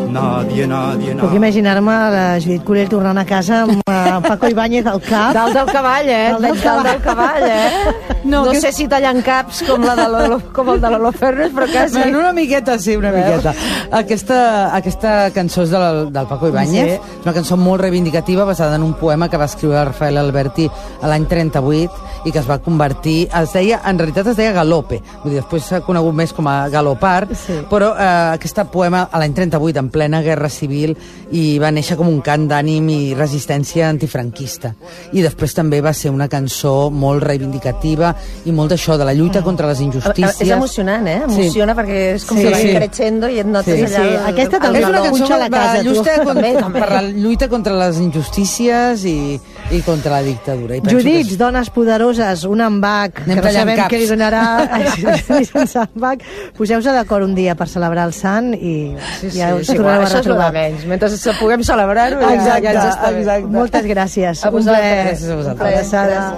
nadie, nadie, Puc imaginar-me la Judit Curell tornant a casa amb Paco Ibáñez al cap. Dalt del cavall, Dalt del cavall, No sé si tallant caps com el de l'Olo Ferres, però quasi. Bueno, una miqueta, sí, una miqueta. Aquesta cançó és del Paco Ibáñez, és una cançó molt reivindicativa basada en un poema que va escriure Rafael Alberti a l'any 38 i que es va convertir, en realitat es deia Galope, vull dir, després s'ha conegut més com a Galopar, però aquest poema a l'any 38, en plena guerra civil, i va néixer com un cant d'ànim i resistència antifranquista. I després també va ser una cançó molt reivindicativa i molt d'això, de la lluita contra les injustícies. És emocionant, Emociona perquè és com que va creixendo i et notes allà... Aquesta també és una cançó per la lluita contra les injustícies i contra la dictadura. Judits, dones poderoses, un embac, que no sabem què li donarà sense embac. Poseu-se d'acord un dia per celebrar el sant i ja us tornareu a retrobar. Mentre puguem celebrar-ho ja ens està bé. Moltes gràcies. A vosaltres. Gràcies a vosaltres.